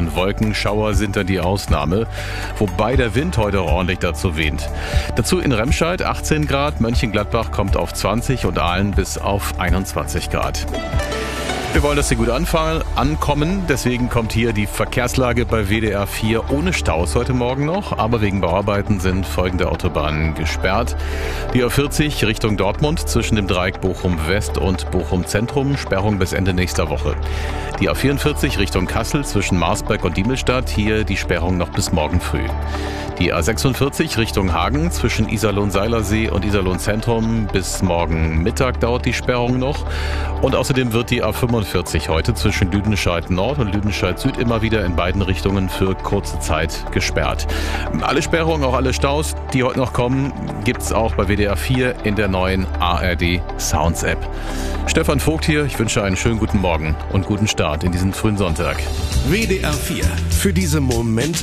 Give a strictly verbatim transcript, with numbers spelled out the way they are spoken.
und Wolkenschauer sind dann die Ausnahme, wobei der Wind heute ordentlich dazu weht. Dazu in Remscheid achtzehn Grad, Mönchengladbach kommt auf zwanzig und Aalen bis auf einundzwanzig Grad. Wir wollen, dass Sie gut anfahren, ankommen. Deswegen kommt hier die Verkehrslage bei W D R vier ohne Staus heute Morgen noch. Aber wegen Bauarbeiten sind folgende Autobahnen gesperrt. Die A vierzig Richtung Dortmund zwischen dem Dreieck Bochum-West und Bochum-Zentrum. Sperrung bis Ende nächster Woche. Die A vierundvierzig Richtung Kassel zwischen Marsberg und Diemelstadt. Hier die Sperrung noch bis morgen früh. Die A sechsundvierzig Richtung Hagen zwischen Iserlohn-Seilersee und Iserlohn-Zentrum. Bis morgen Mittag dauert die Sperrung noch. Und außerdem wird die A fünfundvierzig heute zwischen Lüdenscheid Nord und Lüdenscheid Süd immer wieder in beiden Richtungen für kurze Zeit gesperrt. Alle Sperrungen, auch alle Staus, die heute noch kommen, gibt's auch bei W D R vier in der neuen A R D Sounds App. Stefan Vogt hier, ich wünsche einen schönen guten Morgen und guten Start in diesen frühen Sonntag. W D R vier. Für diese Momente